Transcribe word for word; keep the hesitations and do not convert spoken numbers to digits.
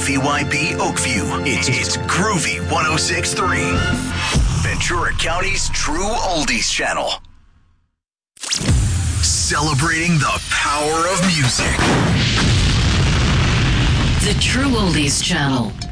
V Y B Oakview. It's, it's Groovy one oh six point three. Ventura County's true oldies channel. Celebrating the power of music. The True Oldies Channel.